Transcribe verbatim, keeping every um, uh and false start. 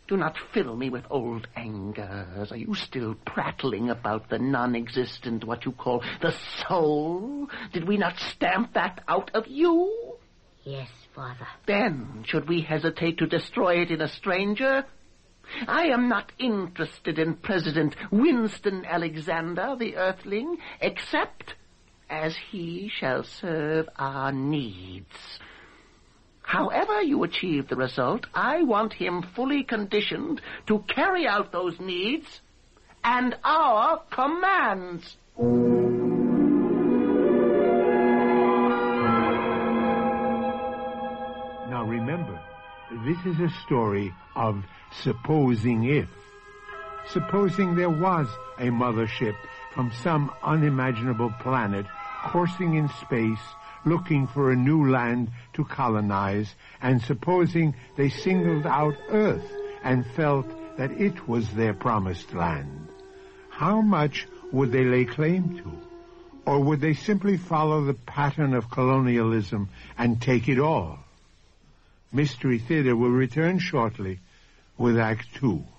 Do not fill me with old angers. Are you still prattling about the non-existent, what you call the soul? Did we not stamp that out of you? Yes, Father. Then, should we hesitate to destroy it in a stranger? I am not interested in President Winston Alexander, the Earthling, except as he shall serve our needs. However you achieve the result, I want him fully conditioned to carry out those needs and our commands. Now remember, this is a story of supposing if. Supposing there was a mothership from some unimaginable planet coursing in space, looking for a new land to colonize, and supposing they singled out Earth and felt that it was their promised land. How much would they lay claim to? Or would they simply follow the pattern of colonialism and take it all? Mystery Theater will return shortly with Act Two.